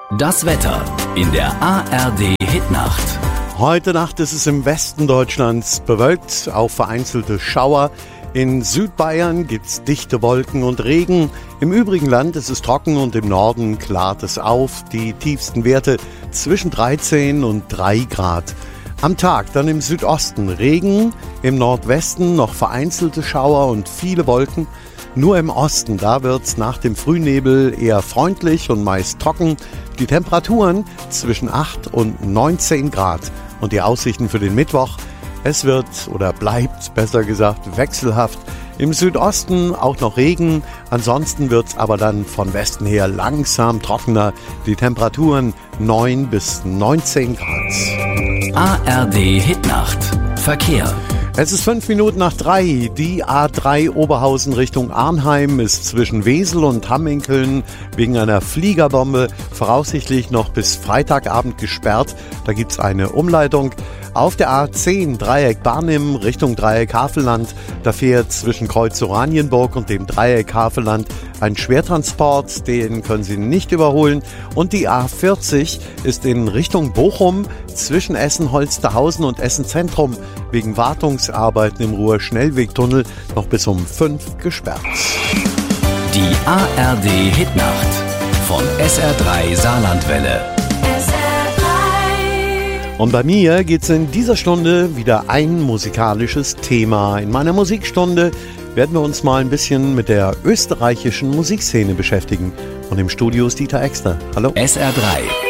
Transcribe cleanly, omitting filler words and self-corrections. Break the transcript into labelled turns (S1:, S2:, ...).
S1: Das Wetter in der ARD-Hitnacht.
S2: Heute Nacht ist es im Westen Deutschlands bewölkt, auch vereinzelte Schauer. In Südbayern gibt's dichte Wolken und Regen. Im übrigen Land ist es trocken und im Norden klart es auf. Die tiefsten Werte zwischen 13 und 3 Grad. Am Tag dann im Südosten Regen, im Nordwesten noch vereinzelte Schauer und viele Wolken. Nur im Osten, da wird's nach dem Frühnebel eher freundlich und meist trocken. Die Temperaturen zwischen 8 und 19 Grad. Und die Aussichten für den Mittwoch: Es wird oder bleibt, besser gesagt, wechselhaft. Im Südosten auch noch Regen, ansonsten wird's aber dann von Westen her langsam trockener. Die Temperaturen 9 bis 19 Grad.
S1: ARD-Hitnacht. Verkehr.
S2: Es ist 5 Minuten nach 3. Die A3 Oberhausen Richtung Arnheim ist zwischen Wesel und Hamminkeln wegen einer Fliegerbombe voraussichtlich noch bis Freitagabend gesperrt. Da gibt's eine Umleitung. Auf der A10 Dreieck Barnim Richtung Dreieck Havelland, da fährt zwischen Kreuz Oranienburg und dem Dreieck Havelland ein Schwertransport, den können Sie nicht überholen. Und die A40 ist in Richtung Bochum zwischen Essen-Holsterhausen und Essen-Zentrum wegen Wartungsarbeiten im Ruhr-Schnellwegtunnel noch bis um 5 gesperrt.
S1: Die ARD-Hitnacht von SR3 Saarlandwelle.
S2: Und bei mir geht's in dieser Stunde wieder ein musikalisches Thema. In meiner Musikstunde werden wir uns mal ein bisschen mit der österreichischen Musikszene beschäftigen. Und im Studio ist Dieter Exner. Hallo.
S1: SR3